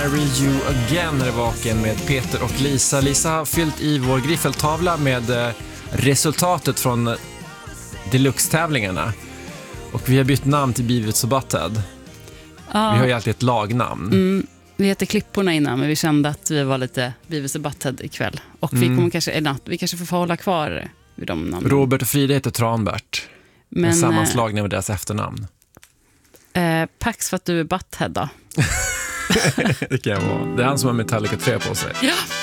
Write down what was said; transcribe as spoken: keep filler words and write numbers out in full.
Marry You Again är vaken med Peter och Lisa. Lisa har fyllt i vår griffeltavla med resultatet från deluxe-tävlingarna. Och vi har bytt namn till Beavis och Butthead. Ja. Vi har ju alltid ett lagnamn. Mm, vi heter Klipporna innan, men vi kände att vi var lite Beavis och Butthead ikväll. Och vi, mm. kommer kanske, eller, vi kanske får hålla kvar vid de namnen. Robert och Frida heter Tranbert. Men, en sammanslagning med deras efternamn. Eh, Pax för att du är Butthead då. Det kan jag vara. Det är han som har Metallica tre på sig. Ja.